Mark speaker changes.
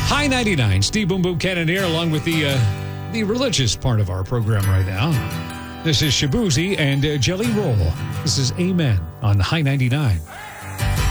Speaker 1: High 99, Steve Boom Boom Cannon here, along with the religious part of our program right now. This is Shabuzi and Jelly Roll. This is Amen on High 99.